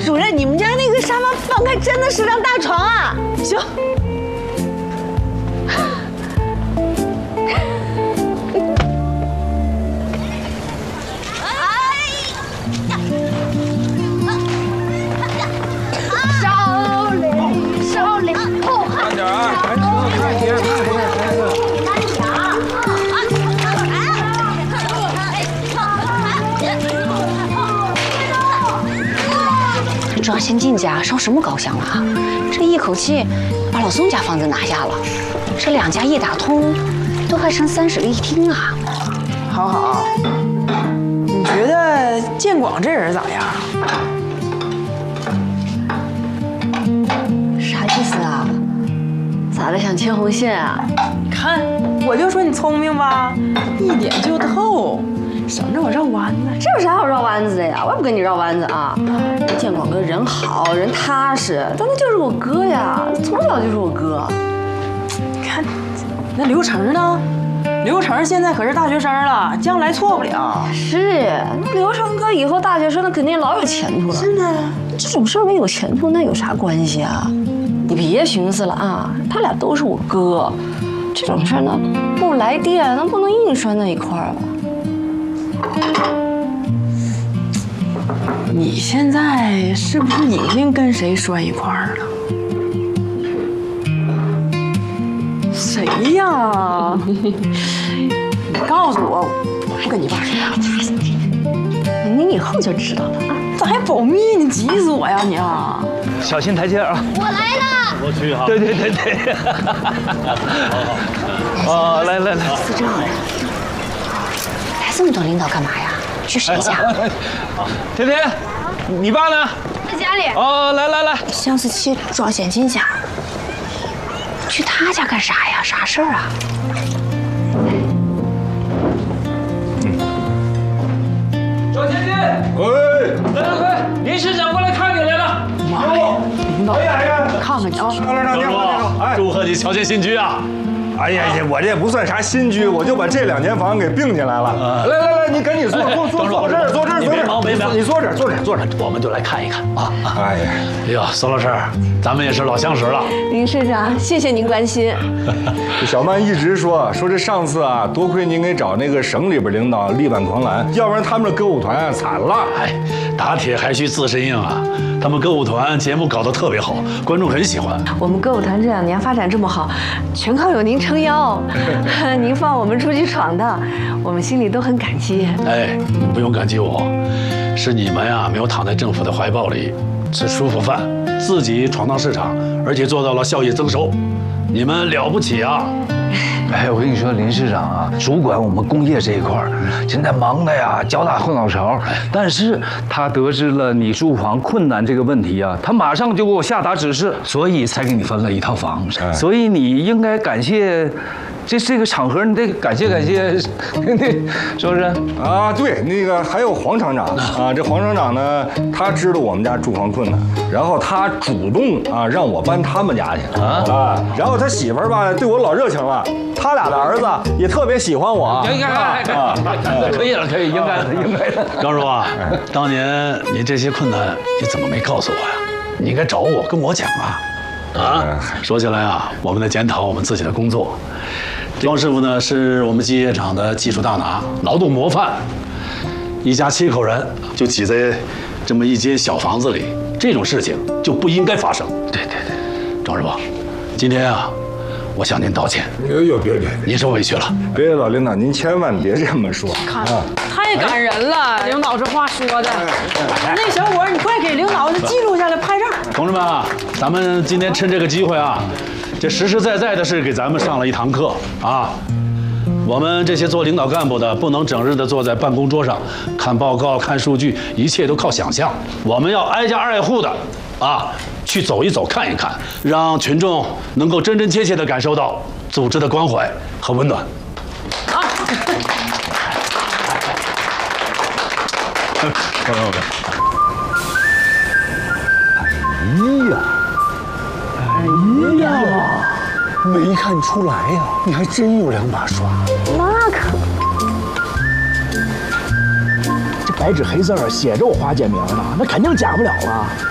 主任，你们家那个沙发放开真的是张大床啊！行。 少林， 慢点啊！开车，慢点， 这要先进家烧什么高香了啊？这一口气把老宋家房子拿下了，这两家一打通，都还剩30个一厅啊！ 好好，你觉得建广这人咋样？ 啥意思啊？咋的，想牵红线啊？ 看，我就说你聪明吧，一点就透，省着我绕弯子。 这有啥好绕弯子的呀？我也不跟你绕弯子啊！建广哥人好人踏实，但他就是我哥呀，从小就是我哥。 你看，那刘成呢？刘成现在可是大学生了，将来错不了。 是，那刘成哥以后大学生，那肯定老有前途了。 是呢， 这种事儿跟有前途那有啥关系啊？你别寻思了啊，他俩都是我哥，这种事儿呢，不来电，那不能硬拴在一块儿吧？ 你现在是不是已经跟谁拴一块儿了？谁呀？你告诉我，我不跟你爸说。 你以后就知道了啊！ 咋还保密呢？急死我呀你啊！ 小心台阶啊！ 我来了。 我去哈。对。好，来。 司政，来这么多领导干嘛呀？去谁家？ 甜甜，你爸呢？ 在家里。 哦，来。 相思期装现金家，去他家干啥呀？啥事儿啊？ 赵天天，来，林市长过来看你来了。 妈呀，领导，看看你啊！ 祝贺你乔迁新居啊！ 哎呀，我这也不算啥新居，我就把这2间房给并进来了。来，你赶紧坐这儿，坐这儿。你坐这儿， 我们就来看一看啊！ 哎呀， 哎呦，宋老师，咱们也是老相识了。 林市长，谢谢您关心。 这小曼一直说这上次啊，多亏您给找那个省里边领导力挽狂澜，要不然他们这歌舞团惨了。 哎，打铁还需自身硬啊！他们歌舞团节目搞得特别好，观众很喜欢。 我们歌舞团这2年发展这么好，全靠有您撑腰。您放我们出去闯荡，我们心里都很感激。 哎，不用感激我，是你们呀，没有躺在政府的怀抱里吃舒服饭，自己闯荡市场，而且做到了效益增收，你们了不起啊！ 哎，我跟你说，林市长啊，主管我们工业这一块儿，现在忙的呀，脚打后脑勺。但是他得知了你住房困难这个问题啊，他马上就给我下达指示，所以才给你分了一套房。所以你应该感谢。这个场合你得感谢，那是不是啊？对，那个还有黄厂长啊，这黄厂长呢，他知道我们家住房困难，然后他主动啊让我搬他们家去啊，然后他媳妇儿吧对我老热情了，他俩的儿子也特别喜欢我。 可以了，应该的。张叔啊，当年你这些困难你怎么没告诉我呀？你应该找我跟我讲啊。说起来啊，我们在检讨我们自己的工作。庄师傅呢，是我们机械厂的技术大拿，劳动模范。一家7口人就挤在这么一间小房子里，这种事情就不应该发生。对，庄师傅，今天啊，我向您道歉。 别， 您受委屈了。 别，老领导，您千万别这么说看，太感人了，领导这话说的。那小伙，你快给领导记录下来，拍照。 同志们啊，咱们今天趁这个机会啊，这实实在在的是给咱们上了一堂课啊。我们这些做领导干部的，不能整日的坐在办公桌上看报告、看数据，一切都靠想象。我们要挨家挨户的啊，去走一走、看一看，让群众能够真真切切的感受到组织的关怀和温暖。啊！ 哎呀，没看出来呀，你还真有2把刷。 那可， 这白纸黑字写着我花姐名呢，那肯定假不了了。